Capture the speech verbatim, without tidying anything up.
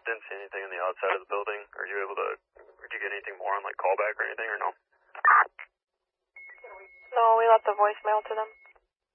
didn't see anything on the outside of the building. Are you able to, did you get anything more on like callback or anything or no? No, we left the voicemail to them.